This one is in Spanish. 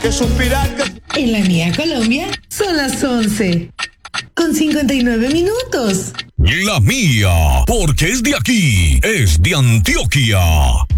que suspirar. En la mía Colombia son las 11:59. La mía, porque es de aquí, es de Antioquia.